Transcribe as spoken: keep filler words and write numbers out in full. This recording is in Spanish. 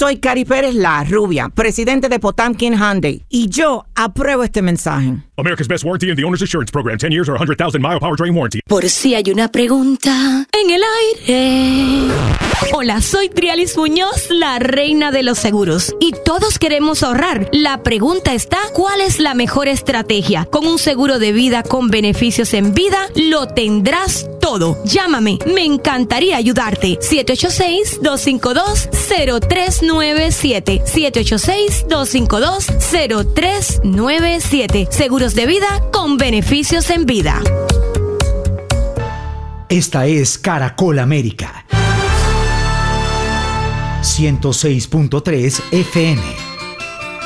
Soy Cari Pérez, la rubia, presidente de Potamkin Hyundai, y yo apruebo este mensaje. America's Best Warranty and the Owner's Assurance Program. ten years or one hundred thousand mile powertrain warranty. Por si hay una pregunta en el aire. Hola, soy Trialis Muñoz, la reina de los seguros. Y todos queremos ahorrar. La pregunta está, ¿cuál es la mejor estrategia? Con un seguro de vida con beneficios en vida, lo tendrás todo. Llámame, me encantaría ayudarte. siete ocho seis, dos cinco dos, cero tres nueve siete. siete ocho seis, dos cinco dos, cero tres nueve siete. Seguros de vida con beneficios en vida. Esta es Caracol América. ciento seis punto tres F M.